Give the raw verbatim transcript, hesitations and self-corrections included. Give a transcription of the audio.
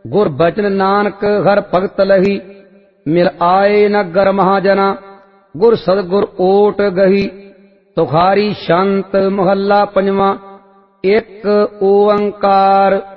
गुर बचन नानक हर भगत लही, मिल आए नगर महाजना। गुर सदगुर ओट गही, तुखारी शांत महला पंजवा। एक ओंकार